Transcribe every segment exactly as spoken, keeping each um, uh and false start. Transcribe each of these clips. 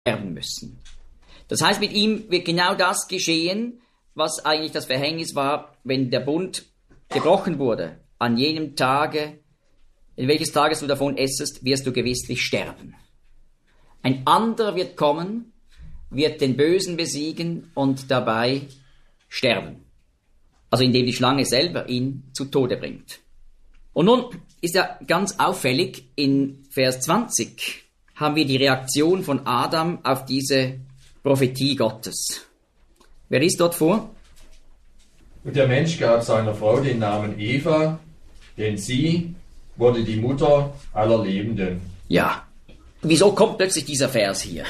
sterben müssen. Das heißt, mit ihm wird genau das geschehen, was eigentlich das Verhängnis war, wenn der Bund gebrochen wurde. An jenem Tage, in welches Tages du davon essest, wirst du gewisslich sterben. Ein anderer wird kommen, wird den Bösen besiegen und dabei sterben. Also indem die Schlange selber ihn zu Tode bringt. Und nun ist ja ganz auffällig, in Vers zwanzig haben wir die Reaktion von Adam auf diese Prophetie Gottes. Wer liest dort vor? Und der Mensch gab seiner Frau den Namen Eva, denn sie wurde die Mutter aller Lebenden. Ja, wieso kommt plötzlich dieser Vers hier?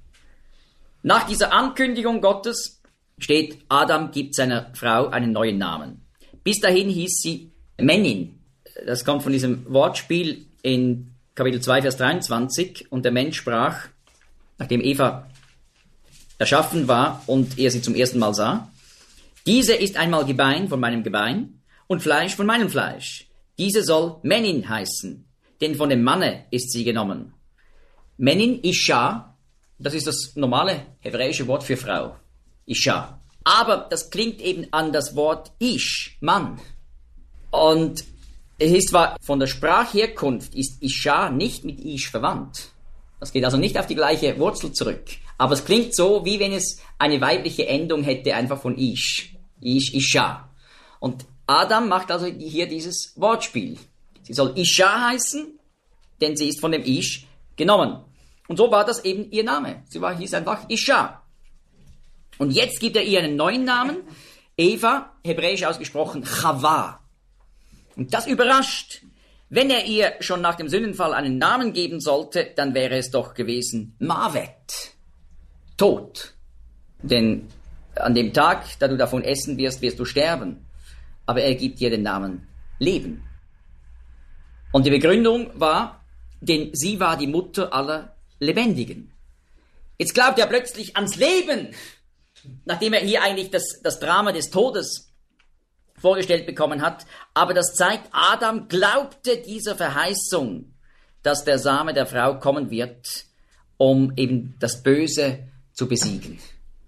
Nach dieser Ankündigung Gottes steht, Adam gibt seiner Frau einen neuen Namen. Bis dahin hieß sie Männin. Das kommt von diesem Wortspiel in Kapitel zwei, Vers dreiundzwanzig. Und der Mensch sprach, nachdem Eva erschaffen war und er sie zum ersten Mal sah, diese ist einmal Gebein von meinem Gebein und Fleisch von meinem Fleisch. Diese soll Männin heißen, denn von dem Manne ist sie genommen. Männin, Isha, das ist das normale hebräische Wort für Frau. Isha. Aber das klingt eben an das Wort Ish, Mann. Und es ist zwar von der Sprachherkunft ist Isha nicht mit Ish verwandt. Das geht also nicht auf die gleiche Wurzel zurück. Aber es klingt so, wie wenn es eine weibliche Endung hätte, einfach von Ish. Ish, Isha. Und Adam macht also hier dieses Wortspiel. Sie soll Isha heißen, denn sie ist von dem Ish genommen. Und so war das eben ihr Name. Sie war, hieß einfach Isha. Und jetzt gibt er ihr einen neuen Namen. Eva, hebräisch ausgesprochen, Chava. Und das überrascht. Wenn er ihr schon nach dem Sündenfall einen Namen geben sollte, dann wäre es doch gewesen Mavet. Tod. Denn an dem Tag, da du davon essen wirst, wirst du sterben. Aber er gibt dir den Namen Leben. Und die Begründung war, denn sie war die Mutter aller Lebendigen. Jetzt glaubt er plötzlich ans Leben, nachdem er hier eigentlich das, das Drama des Todes vorgestellt bekommen hat. Aber das zeigt, Adam glaubte dieser Verheißung, dass der Same der Frau kommen wird, um eben das Böse zu besiegen.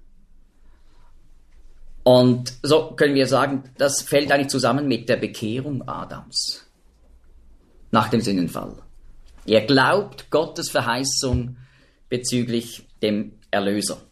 Und so können wir sagen, das fällt eigentlich zusammen mit der Bekehrung Adams nach dem Sündenfall. Er glaubt Gottes Verheißung bezüglich dem Erlöser.